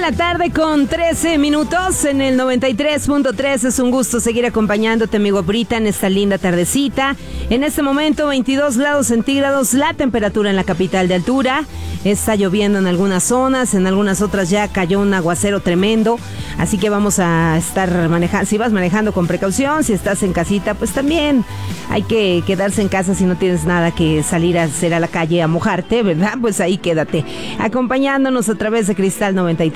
la tarde con 13 minutos en el 93.3. Es un gusto seguir acompañándote, mi guaprita, en esta linda tardecita. En este momento 22 grados centígrados la temperatura en la capital de altura. Está lloviendo en algunas zonas, en algunas otras ya cayó un aguacero tremendo. Así que vamos a estar manejando. Si vas manejando con precaución, si estás en casita, pues también hay que quedarse en casa si no tienes nada que salir a hacer a la calle a mojarte, ¿verdad? Pues ahí quédate, acompañándonos a través de Cristal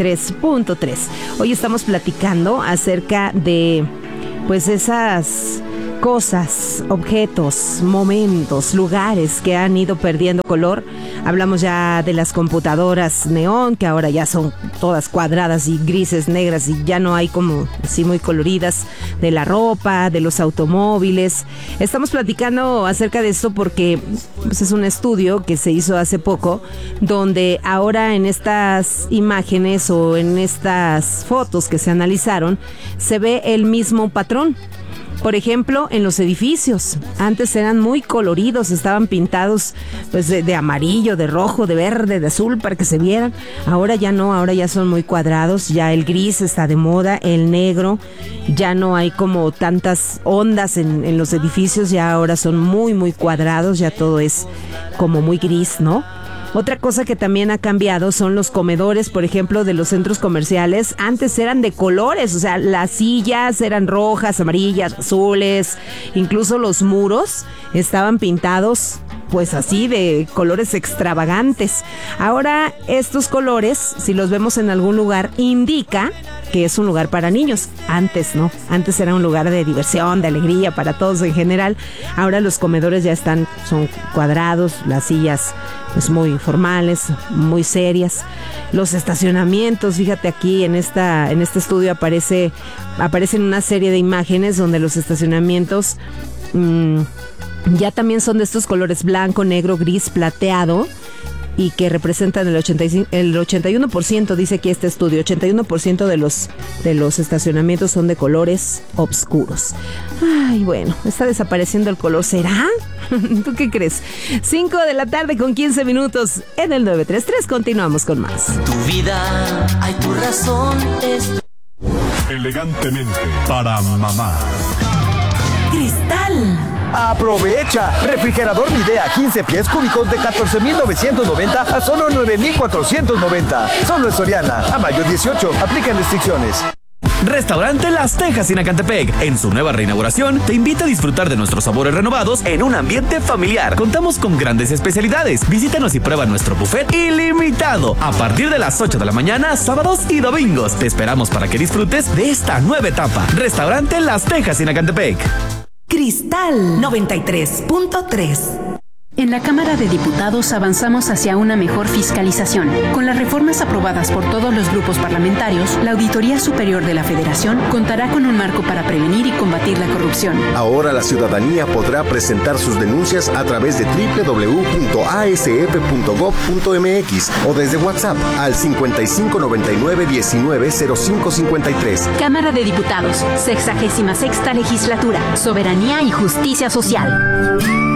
93.3. Hoy estamos platicando acerca de, pues, esas cosas, objetos, momentos, lugares que han ido perdiendo color. Hablamos ya de las computadoras neón, que ahora ya son todas cuadradas y grises, negras, y ya no hay como así muy coloridas, de la ropa, de los automóviles. Estamos platicando acerca de esto porque pues, es un estudio que se hizo hace poco, donde ahora en estas imágenes o en estas fotos que se analizaron, se ve el mismo patrón. Por ejemplo, en los edificios, antes eran muy coloridos, estaban pintados pues de amarillo, de rojo, de verde, de azul para que se vieran. Ahora ya no, ahora ya son muy cuadrados, ya el gris está de moda, el negro, ya no hay como tantas ondas en los edificios, ya ahora son muy, muy cuadrados, ya todo es como muy gris, ¿no? Otra cosa que también ha cambiado son los comedores, por ejemplo, de los centros comerciales. Antes eran de colores, o sea, las sillas eran rojas, amarillas, azules, incluso los muros estaban pintados pues así de colores extravagantes. Ahora estos colores, si los vemos en algún lugar, indica que es un lugar para niños. Antes no, antes era un lugar de diversión, de alegría para todos en general. Ahora los comedores ya son cuadrados, las sillas pues muy formales, muy serias. Los estacionamientos, fíjate aquí en este estudio aparecen una serie de imágenes donde los estacionamientos ya también son de estos colores blanco, negro, gris, plateado, y que representan el 81%, dice aquí este estudio, 81% de los estacionamientos son de colores oscuros. Ay, bueno, está desapareciendo el color, ¿será? ¿Tú qué crees? 5 de la tarde con 15 minutos en el 933, continuamos con más. Tu vida, hay tu razón, es... Elegantemente para mamá. Cristal. Aprovecha, refrigerador Midea 15 pies cúbicos de 14,990 a solo 9,490. Solo en Soriana, a mayo 18, aplican restricciones. Restaurante Las Tejas en Acantepec, en su nueva reinauguración, te invita a disfrutar de nuestros sabores renovados en un ambiente familiar. Contamos con grandes especialidades. Visítanos y prueba nuestro buffet ilimitado a partir de las 8 de la mañana, sábados y domingos. Te esperamos para que disfrutes de esta nueva etapa. Restaurante Las Tejas en Acantepec. Cristal 93.3. En la Cámara de Diputados avanzamos hacia una mejor fiscalización. Con las reformas aprobadas por todos los grupos parlamentarios, la Auditoría Superior de la Federación contará con un marco para prevenir y combatir la corrupción. Ahora la ciudadanía podrá presentar sus denuncias a través de www.asf.gov.mx o desde WhatsApp al 5599190553. Cámara de Diputados, 66ª Legislatura, Soberanía y Justicia Social.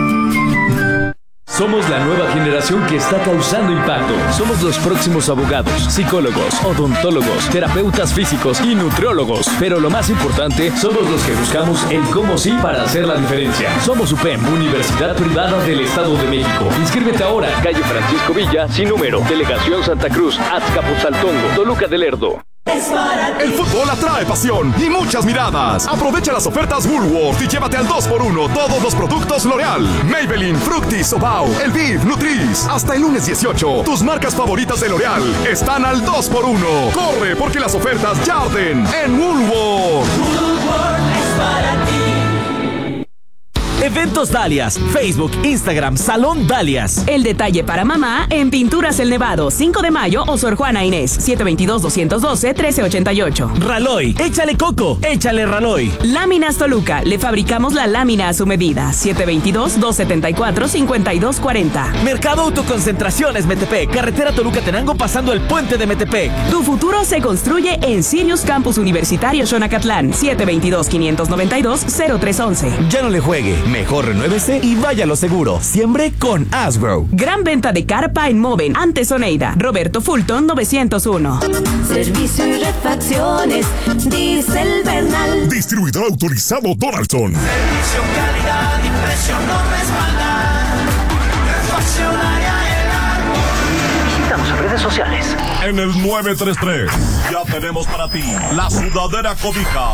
Somos la nueva generación que está causando impacto. Somos los próximos abogados, psicólogos, odontólogos, terapeutas físicos y nutriólogos. Pero lo más importante, somos los que buscamos el cómo sí para hacer la diferencia. Somos UPEM, Universidad Privada del Estado de México. Inscríbete ahora, calle Francisco Villa, sin número, Delegación Santa Cruz, Azcapotzaltongo, Toluca del Lerdo. El fútbol atrae pasión y muchas miradas. Aprovecha las ofertas Woolworth y llévate al 2x1 todos los productos L'Oreal, Maybelline, Fructis, Obao, Elvive, Nutris. Hasta el lunes 18, tus marcas favoritas de L'Oreal están al 2x1. Corre porque las ofertas ya arden en Woolworth. Woolworth es para ti. Eventos Dalias, Facebook, Instagram, Salón Dalias. El detalle para mamá en Pinturas El Nevado, 5 de mayo o Sor Juana Inés, 722-212-1388. Raloy, échale coco, échale Raloy. Láminas Toluca, le fabricamos la lámina a su medida, 722-274-5240. Mercado Autoconcentraciones Metepec, carretera Toluca-Tenango pasando el puente de Metepec. Tu futuro se construye en Sirius Campus Universitario Xonacatlán, 722-592-0311. Ya no le juegue, Mejor renuévese y vaya a lo seguro. Siempre con Asgrow. Gran venta de carpa en Moven, antes Oneida. Roberto Fulton 901. Servicio y refacciones, Diesel Bernal. Distribuidor autorizado Donaldson. Servicio, calidad y precio no respaldan. Refaccionaria El Árbol. Visítanos en redes sociales. En el 933 ya tenemos para ti la sudadera cobija